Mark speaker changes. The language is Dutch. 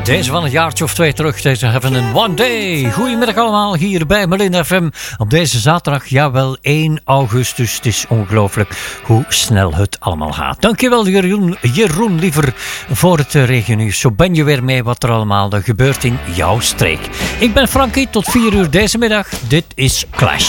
Speaker 1: Deze van een jaartje of 2 terug. Deze Heaven in One Day. Goedemiddag allemaal hier bij Melin FM. Op deze zaterdag, jawel, 1 augustus. Het is ongelooflijk hoe snel het allemaal gaat. Dankjewel Jeroen Liever voor het regionieuws. Zo ben je weer mee wat er allemaal gebeurt in jouw streek. Ik ben Frankie, tot 4 uur deze middag. Dit is Clash.